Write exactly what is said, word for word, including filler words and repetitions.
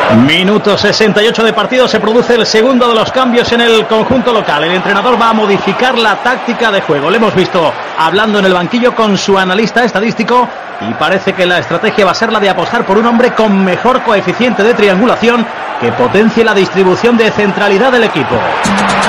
Minuto sesenta y ocho de partido, se produce el segundo de los cambios en el conjunto local. El entrenador va a modificar la táctica de juego. Le hemos visto hablando en el banquillo con su analista estadístico y parece que la estrategia va a ser la de apostar por un hombre con mejor coeficiente de triangulación que potencie la distribución de centralidad del equipo.